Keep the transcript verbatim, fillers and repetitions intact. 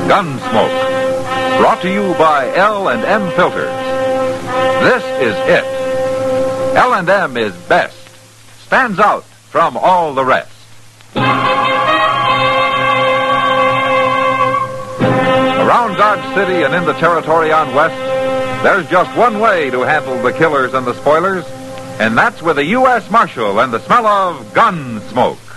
Gunsmoke. Brought to you by L and M Filters. This is it. L and M is best. Stands out from all the rest. Around Dodge City and in the territory on West, there's just one way to handle the killers and the spoilers, and that's with a U S Marshal and the smell of gun smoke.